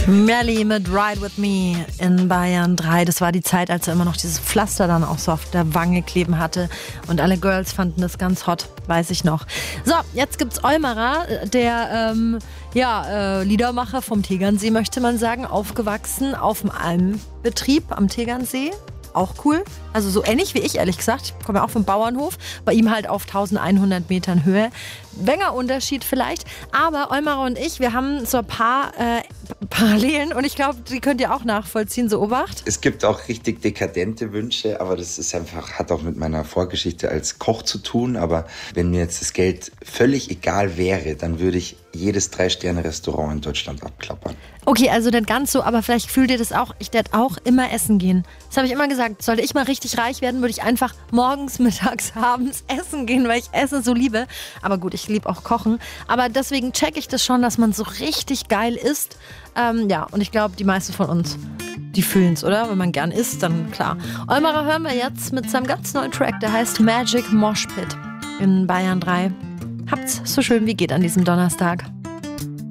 Melly mit Ride With Me in Bayern 3. Das war die Zeit, als er immer noch dieses Pflaster dann auch so auf der Wange kleben hatte. Und alle Girls fanden das ganz hot, weiß ich noch. So, jetzt gibt's Eumerer, der Liedermacher vom Tegernsee, möchte man sagen. Aufgewachsen auf dem Almbetrieb am Tegernsee. Auch cool. Also so ähnlich wie ich, ehrlich gesagt. Ich komme ja auch vom Bauernhof. Bei ihm halt auf 1100 Metern Höhe. Wenger Unterschied vielleicht. Aber Eumerer und ich, wir haben so ein paar Parallelen. Und ich glaube, die könnt ihr auch nachvollziehen. So Obacht. Es gibt auch richtig dekadente Wünsche. Aber das ist einfach, hat auch mit meiner Vorgeschichte als Koch zu tun. Aber wenn mir jetzt das Geld völlig egal wäre, dann würde ich jedes 3-Sterne-Restaurant in Deutschland abklappern. Okay, also nicht ganz so, aber vielleicht fühlt ihr das auch. Ich werde auch immer essen gehen. Das habe ich immer gesagt. Sollte ich mal richtig reich werden, würde ich einfach morgens, mittags, abends essen gehen, weil ich Essen so liebe. Aber gut, ich liebe auch Kochen. Aber deswegen checke ich das schon, dass man so richtig geil isst. Und ich glaube, die meisten von uns, die fühlen es, oder? Wenn man gern isst, dann klar. Eumerer hören wir jetzt mit seinem ganz neuen Track, der heißt Magic Mosh Pit in Bayern 3. Habt's so schön wie geht an diesem Donnerstag.